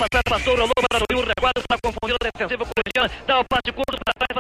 passar, passou, rolou para o Rio, reguarda, está confundido a defensiva corintiana, dá o passe curto para trás,